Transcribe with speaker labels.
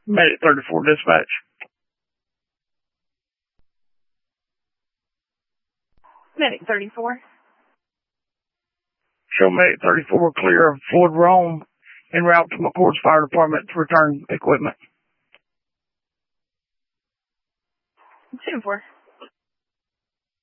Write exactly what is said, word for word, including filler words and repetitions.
Speaker 1: Medic thirty-four dispatch.
Speaker 2: Medic thirty-four.
Speaker 1: Show Medic thirty-four clear of Ford Rome en route to McCord's Fire Department to return equipment.
Speaker 2: two four.